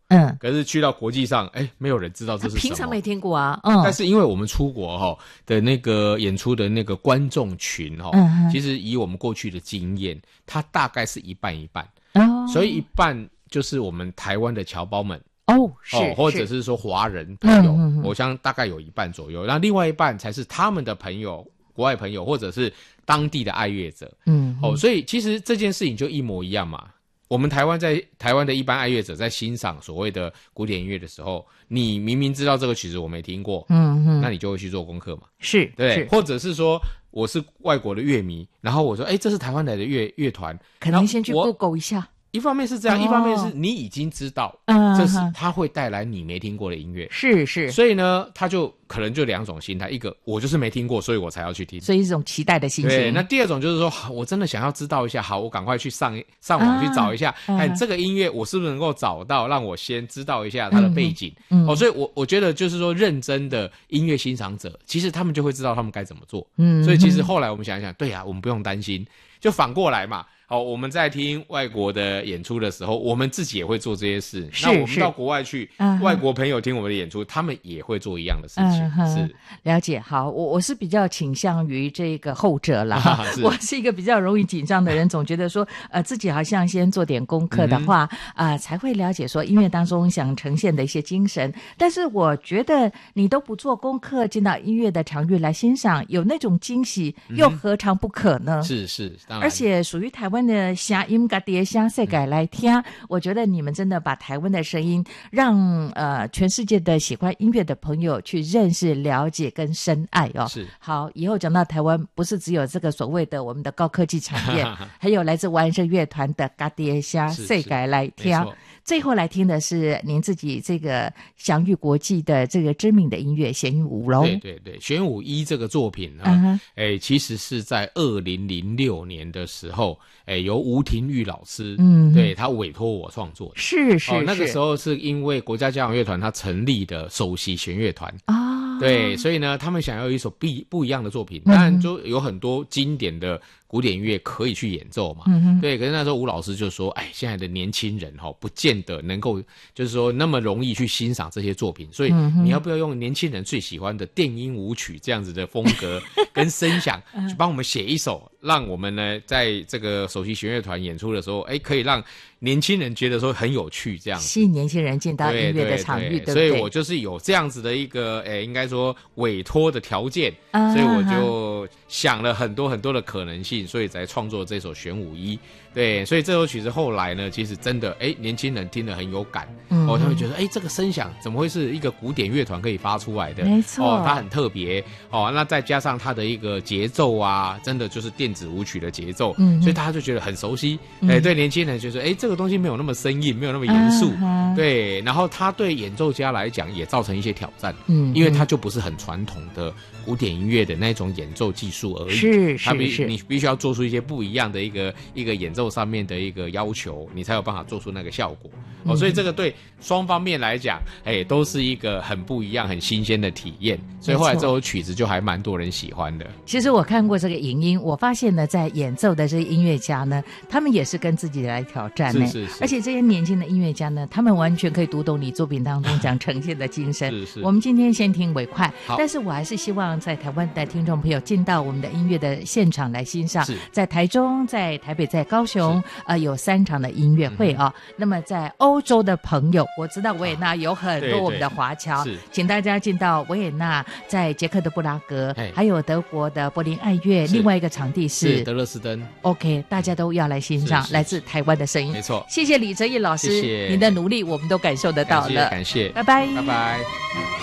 可是去到国际上，没有人知道这是什么， 平常没听过啊。 但是因为我们出国的那个演出的那个观众群其实以我们过去的经验，它大概是一半一半，所以一半就是我们台湾的侨胞们。或者是说华人朋友，我想大概有一半左右，那另外一半才是他们的朋友，国外朋友或者是当地的爱乐者。所以其实这件事情就一模一样嘛。我们台湾的一般爱乐者在欣赏所谓的古典音乐的时候，你明明知道这个曲子我没听过，那你就会去做功课嘛。 是， 对，或者是说我是外国的乐迷，然后我说，这是台湾来的乐团， 可能先去 Google 一下。 一方面是这样，一方面是你已经知道，这是它会带来你没听过的音乐， 是， 所以呢，它就可能就两种心态，一个我就是没听过，所以我才要去听， 所以一种期待的心情。 对，那第二种就是说，我真的想要知道一下，好，我赶快去上网去找一下，这个音乐我是不是能够找到，让我先知道一下它的背景。所以我觉得就是说，认真的音乐欣赏者，其实他们就会知道他们该怎么做。所以其实后来我们想一想，对啊，我们不用担心，就反过来嘛。我们在听外国的演出的时候，我们自己也会做这些事。那我们到国外去，外国朋友听我们的演出，他们也会做一样的事情。是， 了解。好，我是比较倾向于这个后者啦。我是一个比较容易紧张的人，总觉得说，自己好像先做点功课的话，才会了解说音乐当中想呈现的一些精神。但是我觉得你都不做功课，进到音乐的场域来欣赏，有那种惊喜，又何尝不可呢？ 是，当然。 而且属于台湾的声音家己的声世界来听，我觉得你们真的把台湾的声音让全世界的喜欢音乐的朋友去认识、了解跟深爱哦。 是。好， 以后讲到台湾，不是只有这个所谓的我们的高科技产业，还有来自完声乐团的家己的声世界来听。最后来听的是您自己这个享誉国际的这个知名的音乐弦乐五咯。 对，弦五一这个作品呢，其实是在2006年的时候，由吴庭玉老师，对，他委托我创作的。 是， 那个时候是因为国家交响乐团他成立的首席弦乐团对，所以呢，他们想要一首不一样的作品，当然就有很多经典的古典音乐可以去演奏嘛。对，可是那时候吴老师就说，现在的年轻人不见得能够就是说那么容易去欣赏这些作品，所以你要不要用年轻人最喜欢的电音舞曲这样子的风格跟声响去帮我们写一首，让我们呢在这个首席弦乐团演出的时候，可以让年轻人觉得说很有趣，这样吸引年轻人进到音乐的场域，对不对？ 所以我就是有这样子的一个应该说委托的条件，所以我就想了很多很多的可能性，所以才创作这首弦五一。对，所以这首曲子后来呢，其实真的年轻人听得很有感，他会觉得这个声响怎么会是一个古典乐团可以发出来的？ 没错， 它很特别那再加上它的一个节奏啊，真的就是电子舞曲的节奏，所以大家就觉得很熟悉。对年轻人就说这个东西没有那么生硬，没有那么严肃，对，然后它对演奏家来讲也造成一些挑战，因为它就不是很传统的古典音乐的那种演奏技术而已，是你必须要做出一些不一样的一个演奏上面的一个要求，你才有办法做出那个效果。所以这个对双方面来讲，都是一个很不一样、很新鲜的体验。所以后来这首曲子就还蛮多人喜欢的。 其实我看过这个影音，我发现呢，在演奏的这些音乐家呢，他们也是跟自己来挑战呢。 是， 而且这些年轻的音乐家呢，他们完全可以读懂你作品当中讲呈现的精神。是。我们今天先听尾快，但是我还是希望在台湾的听众朋友进到我们的音乐的现场来欣赏。在台中、在台北、在高雄，有3场的音乐会那么在欧洲的朋友，我知道维也纳有很多我们的华侨，请大家进到维也纳，在捷克的布拉格，还有德国的柏林爱乐，另外一个场地是德勒斯登。 OK， 大家都要来欣赏来自台湾的声音。 没错， 谢谢李哲毅老师， 谢谢您的努力，我们都感受得到了。 感谢， 拜拜， 拜拜。